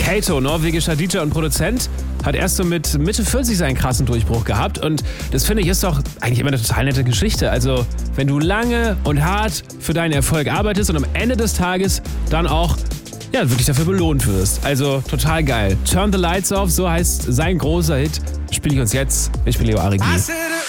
Kato, norwegischer DJ und Produzent, hat erst so mit Mitte 40 seinen krassen Durchbruch gehabt. Und das finde ich ist doch eigentlich immer eine total nette Geschichte. Also wenn du lange und hart für deinen Erfolg arbeitest und am Ende des Tages dann auch wirklich dafür belohnt wirst. Also total geil. Turn the Lights Off, so heißt sein großer Hit. Spiele ich uns jetzt. Ich bin Leo Arigi.